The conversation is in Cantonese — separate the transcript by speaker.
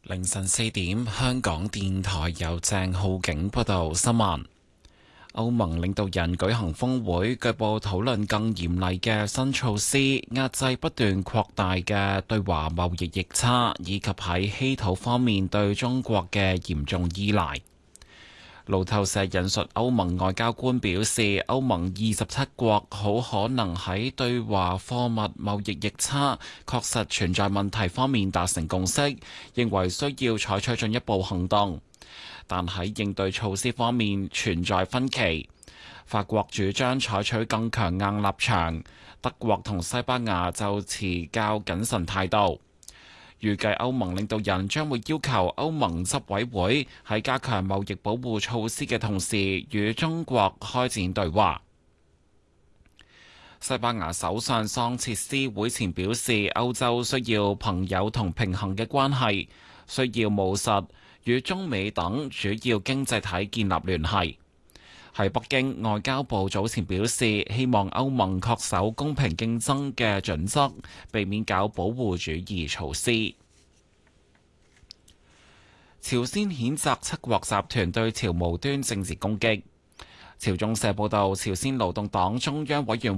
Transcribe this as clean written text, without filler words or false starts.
Speaker 1: 凌晨4點，香港電台由鄭浩景報道新聞。歐盟領導人舉行峰會，據報討論更嚴厲嘅新措施，壓制不斷擴大嘅對華貿易逆差，以及喺稀土方面對中國嘅嚴重依賴。路透社引述歐盟外交官表示，歐盟27國好可能喺對華貨物貿易逆差確實存在問題方面達成共識，認為需要採取進一步行動，但喺應對措施方面存在分歧。法國主張採取更強硬立場，德國同西班牙就持較謹慎態度。預計歐盟領導人將會要求歐盟執委會喺加強貿易保護措施嘅同時，與中國開展對話。西班牙首相桑切斯會前表示，歐洲需要朋友同平衡嘅關係，需要務實與中美等主要經濟體建立聯繫。喺北京，外交部早前表示，希望歐盟恪守公平競爭嘅準則，避免搞保護主義措施。朝鮮譴責七國集團對朝無端政治攻擊。朝中社報道，朝鮮勞動黨中央委員